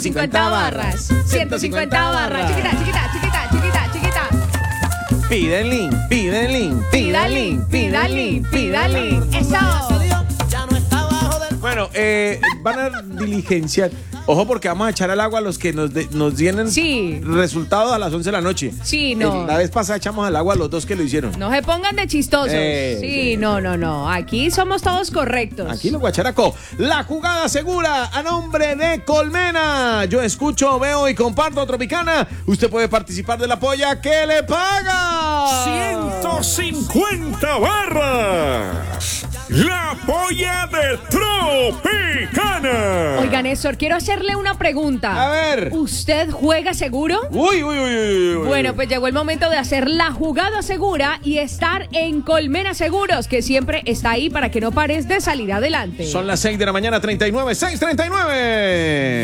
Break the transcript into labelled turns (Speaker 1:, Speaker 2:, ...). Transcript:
Speaker 1: 50 barras. 150 barras. Chiquita, chiquita, chiquita, chiquita, chiquita.
Speaker 2: Pide el link, pide el link,
Speaker 1: Pida link, pida link, pida link. Eso.
Speaker 2: Bueno, van a diligenciar. Ojo, porque vamos a echar al agua a los que nos tienen resultados a las 11 de la noche.
Speaker 1: Sí, no.
Speaker 2: La vez pasada echamos al agua a los dos que lo hicieron.
Speaker 1: No se pongan de chistosos.
Speaker 2: Sí.
Speaker 1: No. Aquí somos todos correctos.
Speaker 2: Aquí los guacharaco. La jugada segura a nombre de Colmena. Yo escucho, veo y comparto Tropicana. Usted puede participar de la polla que le paga
Speaker 3: 150 barras. La polla de Tropicana.
Speaker 1: Oiga, Néstor, quiero hacerle una pregunta.
Speaker 2: A ver.
Speaker 1: ¿Usted juega seguro?
Speaker 2: Uy.
Speaker 1: Bueno, pues llegó el momento de hacer la jugada segura y estar en Colmena Seguros, que siempre está ahí para que no pares de salir adelante.
Speaker 2: Son las 6 de la mañana, 39, 6:39.